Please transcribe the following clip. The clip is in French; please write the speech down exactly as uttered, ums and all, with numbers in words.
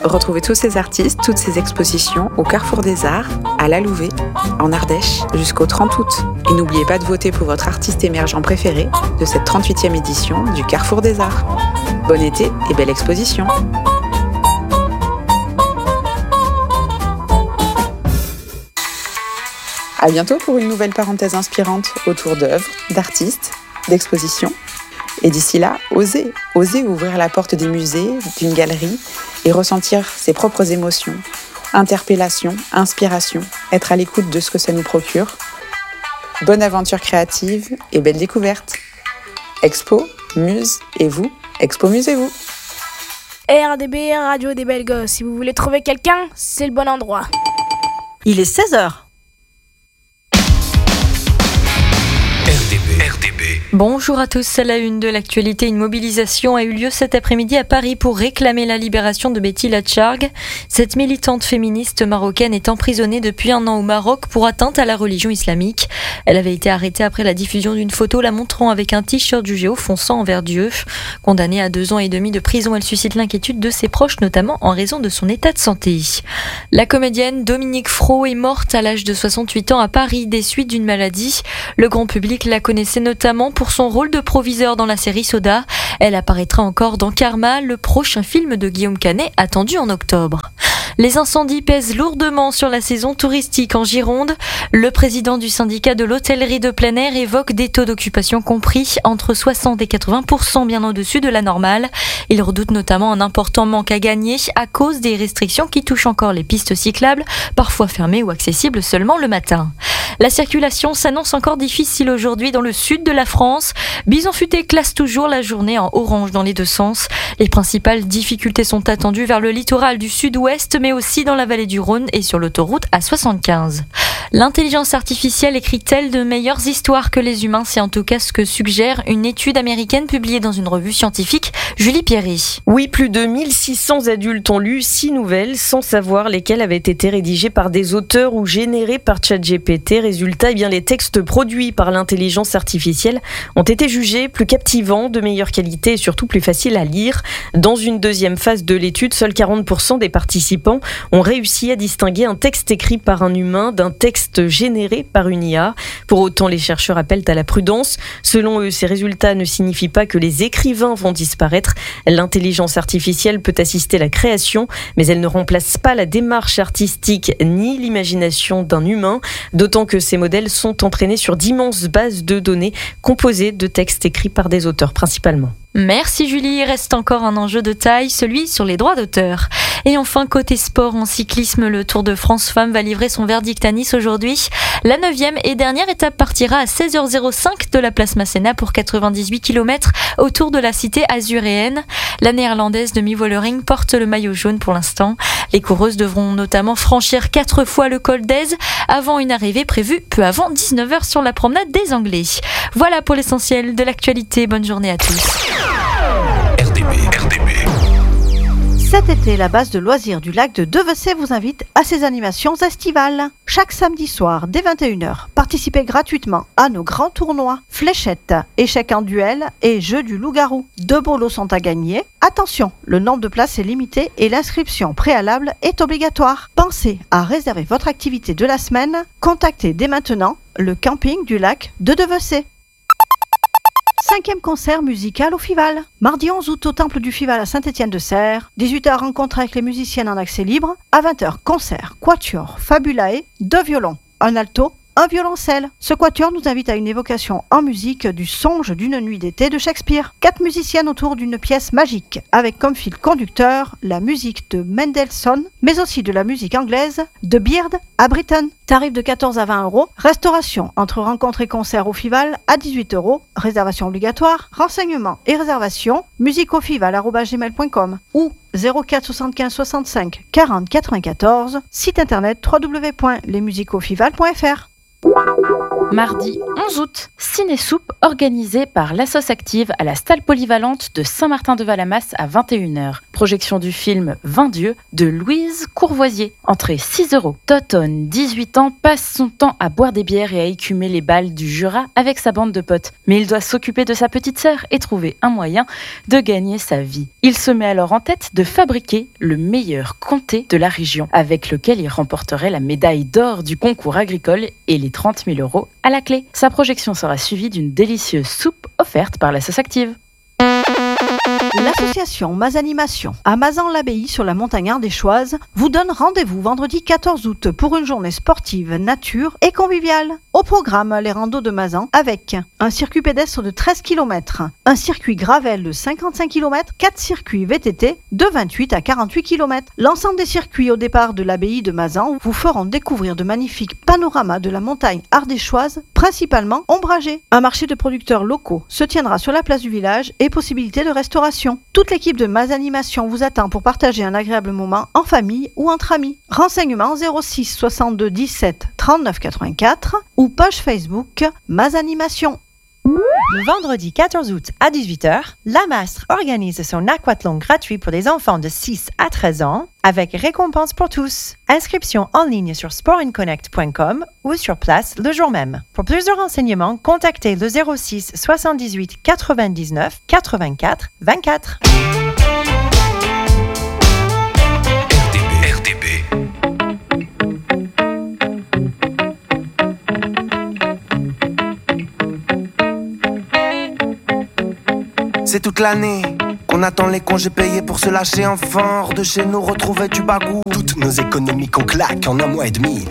Retrouvez tous ces artistes, toutes ces expositions au Carrefour des Arts, à La Louvet, en Ardèche, jusqu'au trente août. Et n'oubliez pas de voter pour votre artiste émergent préféré de cette trente-huitième édition du Carrefour des Arts. Bon été et belle exposition! À bientôt pour une nouvelle parenthèse inspirante autour d'œuvres, d'artistes, d'expositions. Et d'ici là, osez, osez ouvrir la porte des musées, d'une galerie et ressentir ses propres émotions, interpellation, inspiration, être à l'écoute de ce que ça nous procure. Bonne aventure créative et belle découverte. Expo, muse et vous, expo-musez-vous. R D B, Radio des Belles Gosses. Si vous voulez trouver quelqu'un, c'est le bon endroit. Il est seize heures. Bonjour à tous, à la une de l'actualité, une mobilisation a eu lieu cet après-midi à Paris pour réclamer la libération de Betty Latcharg. Cette militante féministe marocaine est emprisonnée depuis un an au Maroc pour atteinte à la religion islamique. Elle avait été arrêtée après la diffusion d'une photo la montrant avec un t-shirt jugé offensant envers Dieu. Condamnée à deux ans et demi de prison, elle suscite l'inquiétude de ses proches, notamment en raison de son état de santé. La comédienne Dominique Fro est morte à l'âge de soixante-huit ans à Paris des suites d'une maladie. Le grand public la connaissait notamment pour son rôle de proviseur dans la série Soda. Elle apparaîtra encore dans Karma, le prochain film de Guillaume Canet attendu en octobre. Les incendies pèsent lourdement sur la saison touristique en Gironde. Le président du syndicat de l'hôtellerie de plein air évoque des taux d'occupation compris entre soixante et quatre-vingts pour cent, bien au-dessus de la normale. Il redoute notamment un important manque à gagner à cause des restrictions qui touchent encore les pistes cyclables, parfois fermées ou accessibles seulement le matin. La circulation s'annonce encore difficile aujourd'hui dans le sud de la France. Bison Futé classe toujours la journée en orange dans les deux sens. Les principales difficultés sont attendues vers le littoral du sud-ouest, mais aussi dans la vallée du Rhône et sur l'autoroute A soixante-quinze. L'intelligence artificielle écrit-elle de meilleures histoires que les humains? C'est en tout cas ce que suggère une étude américaine publiée dans une revue scientifique. Julie Pierry. Oui, plus de mille six cents adultes ont lu six nouvelles sans savoir lesquelles avaient été rédigées par des auteurs ou générées par ChatGPT. Résultat, eh bien, les textes produits par l'intelligence artificielle ont été jugés plus captivants, de meilleure qualité et surtout plus faciles à lire. Dans une deuxième phase de l'étude, seuls quarante pour cent des participants ont réussi à distinguer un texte écrit par un humain d'un texte généré par une I A. Pour autant, les chercheurs appellent à la prudence. Selon eux, ces résultats ne signifient pas que les écrivains vont disparaître. L'intelligence artificielle peut assister à la création, mais elle ne remplace pas la démarche artistique ni l'imagination d'un humain, d'autant que ces modèles sont entraînés sur d'immenses bases de données composées de textes écrits par des auteurs principalement. Merci Julie, il reste encore un enjeu de taille, celui sur les droits d'auteur. Et enfin, côté sport, en cyclisme, le Tour de France Femmes va livrer son verdict à Nice aujourd'hui. La neuvième et dernière étape partira à seize heures cinq de la place Masséna pour quatre-vingt-dix-huit kilomètres autour de la cité azuréenne. La néerlandaise Demi Vollering porte le maillot jaune pour l'instant. Les coureuses devront notamment franchir quatre fois le col d'Aise avant une arrivée prévue peu avant dix-neuf heures sur la promenade des Anglais. Voilà pour l'essentiel de l'actualité. Bonne journée à tous. R D B, R D B. Cet été, la base de loisirs du lac de Devecey vous invite à ses animations estivales. Chaque samedi soir, dès vingt et une heures, participez gratuitement à nos grands tournois, fléchettes, échecs en duel et jeux du loup-garou. Deux beaux lots sont à gagner. Attention, le nombre de places est limité et l'inscription préalable est obligatoire. Pensez à réserver votre activité de la semaine. Contactez dès maintenant le camping du lac de Devecey. Cinquième concert musical au Fival. Mardi onze août au Temple du Fival à Saint-Étienne-de-Serres. dix-huit heures rencontre avec les musiciennes en accès libre. À vingt heures, concert, quatuor, fabulae, deux violons, un alto, un violoncelle. Ce quatuor nous invite à une évocation en musique du songe d'une nuit d'été de Shakespeare. Quatre musiciennes autour d'une pièce magique, avec comme fil conducteur la musique de Mendelssohn, mais aussi de la musique anglaise de Beard à Britten. Tarif de quatorze à vingt euros. Restauration entre rencontre et concert au Fival à dix-huit euros. Réservation obligatoire. Renseignements et réservations musiqueaufival arobase gmail point com ou zéro quatre soixante-quinze soixante-cinq quarante quatre-vingt-quatorze. Site internet w w w point les musiques au fival point f r. Mardi onze août, ciné-soupe organisée par l'Assos Active à la salle polyvalente de Saint-Martin-de-Valamas à vingt et une heures. projection du film vingt dieux de Louise Courvoisier. Entrée six euros. Toton, dix-huit ans, passe son temps à boire des bières et à écumer les balles du Jura avec sa bande de potes. Mais il doit s'occuper de sa petite sœur et trouver un moyen de gagner sa vie. Il se met alors en tête de fabriquer le meilleur comté de la région, avec lequel il remporterait la médaille d'or du concours agricole et les trente mille euros à la clé. Sa projection sera suivie d'une délicieuse soupe offerte par la sauce active. L'association Mazanimation à Mazan-l'Abbaye sur la montagne ardéchoise vous donne rendez-vous vendredi quatorze août pour une journée sportive, nature et conviviale. Au programme, les randos de Mazan avec un circuit pédestre de treize kilomètres, un circuit gravel de cinquante-cinq kilomètres, quatre circuits V T T de vingt-huit à quarante-huit kilomètres. L'ensemble des circuits au départ de l'abbaye de Mazan vous feront découvrir de magnifiques panoramas de la montagne ardéchoise, principalement ombragés. Un marché de producteurs locaux se tiendra sur la place du village et possibilité de restauration. Toute l'équipe de Mazanimation vous attend pour partager un agréable moment en famille ou entre amis. Renseignements zéro six soixante-deux dix-sept trente-neuf quatre-vingt-quatre ou page Facebook Mazanimation. Le vendredi quatorze août à dix-huit heures, la Mastre organise son aquathlon gratuit pour les enfants de six à treize ans avec récompense pour tous. Inscription en ligne sur sport in connect point com ou sur place le jour même. Pour plus de renseignements, contactez le zéro six soixante-dix-huit quatre-vingt-dix-neuf quatre-vingt-quatre vingt-quatre. R D B. C'est toute l'année qu'on attend les congés payés pour se lâcher enfin hors de chez nous, retrouver du bagou. Toutes nos économies qu'on claque en un mois et demi.